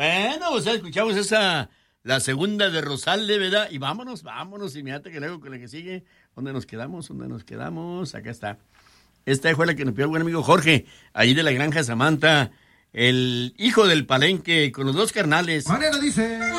Bueno, o sea, escuchamos la segunda de Rosalde, ¿verdad? Y vámonos, inmediatamente que luego con la que sigue. ¿Dónde nos quedamos? Acá está. Esta fue la que nos pidió el buen amigo Jorge, ahí de la granja Samantha, el hijo del Palenque, con los dos carnales. Manera dice...